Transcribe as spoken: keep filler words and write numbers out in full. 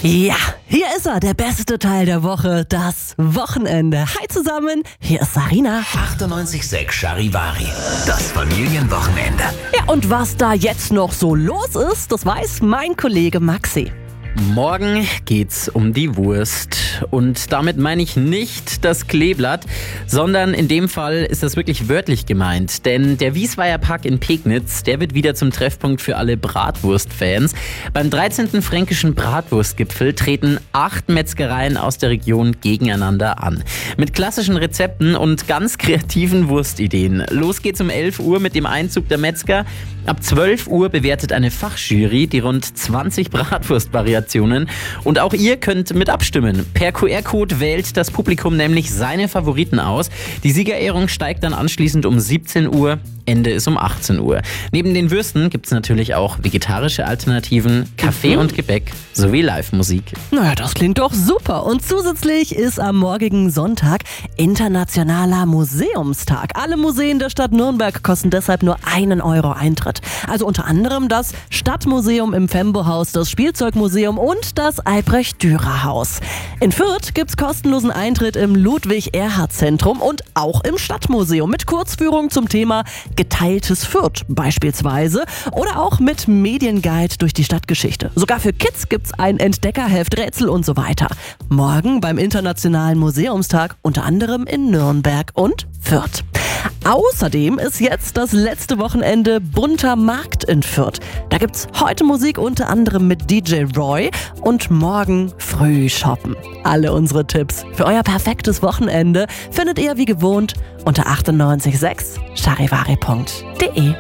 Ja, hier ist er, der beste Teil der Woche, das Wochenende. Hi zusammen, hier ist Sarina. achtundneunzig Komma sechs Charivari, das Familienwochenende. Ja, und was da jetzt noch so los ist, das weiß mein Kollege Maxi. Morgen geht's um die Wurst. Und damit meine ich nicht das Kleeblatt, sondern in dem Fall ist das wirklich wörtlich gemeint. Denn der Wiesweier Park in Pegnitz, der wird wieder zum Treffpunkt für alle Bratwurstfans. Beim dreizehnten Fränkischen Bratwurstgipfel treten acht Metzgereien aus der Region gegeneinander an. Mit klassischen Rezepten und ganz kreativen Wurstideen. Los geht's um elf Uhr mit dem Einzug der Metzger. Ab zwölf Uhr bewertet eine Fachjury die rund zwanzig Bratwurstvariationen. Und auch ihr könnt mit abstimmen. Per Q R-Code wählt das Publikum nämlich seine Favoriten aus. Die Siegerehrung steigt dann anschließend um siebzehn Uhr. Ende ist um achtzehn Uhr. Neben den Würsten gibt es natürlich auch vegetarische Alternativen, Kaffee und Gebäck sowie Live-Musik. Naja, das klingt doch super. Und zusätzlich ist am morgigen Sonntag Internationaler Museumstag. Alle Museen der Stadt Nürnberg kosten deshalb nur einen Euro Eintritt. Also unter anderem das Stadtmuseum im Fembo-Haus, das Spielzeugmuseum und das Albrecht-Dürer-Haus. In Fürth gibt's kostenlosen Eintritt im Ludwig-Erhard-Zentrum und auch im Stadtmuseum mit Kurzführung zum Thema Geteiltes Fürth beispielsweise oder auch mit Medienguide durch die Stadtgeschichte. Sogar für Kids gibt's ein Entdeckerheft, Rätsel und so weiter. Morgen beim Internationalen Museumstag unter anderem in Nürnberg und Fürth. Außerdem ist jetzt das letzte Wochenende Bunter Markt in Fürth. Da gibt's heute Musik unter anderem mit D J Roy und morgen früh shoppen. Alle unsere Tipps für euer perfektes Wochenende findet ihr wie gewohnt unter achtundneunzig Komma sechs charivari punkt de.